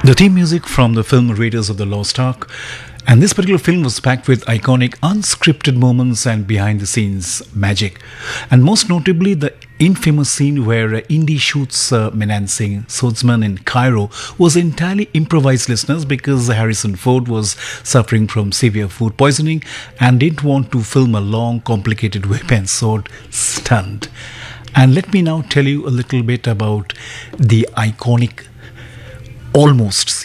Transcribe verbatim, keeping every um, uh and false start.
The theme music from the film Raiders of the Lost Ark. And this particular film was packed with iconic unscripted moments and behind the scenes magic. And most notably, the infamous scene where Indy shoots uh, Menan Singh, swordsman in Cairo, was entirely improvised, listeners, because Harrison Ford was suffering from severe food poisoning and didn't want to film a long, complicated whip and sword stunt. And let me now tell you a little bit about the iconic almost